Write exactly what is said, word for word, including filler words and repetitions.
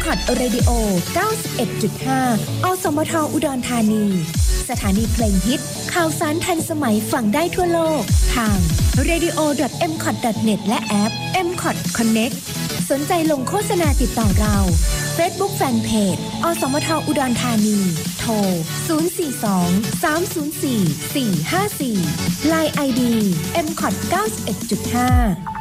คอท Radio เก้าสิบเอ็ดจุดห้า อสมทอุดรธานีสถานีเพลงฮิตข่าวสารทันสมัยฟังได้ทั่วโลกทาง เรดิโอ ดอท เอ็ม คอท ดอท เน็ต และแอป เอ็ม คอท Connect สนใจลงโฆษณาติดต่อเรา Facebook Fanpage อสมทอุดรธานีโทร ศูนย์ สี่ สอง สาม ศูนย์ สี่ สี่ ห้า สี่ ไลน์ ไอ ดี เอ็ม คอท เก้าสิบเอ็ดจุดห้า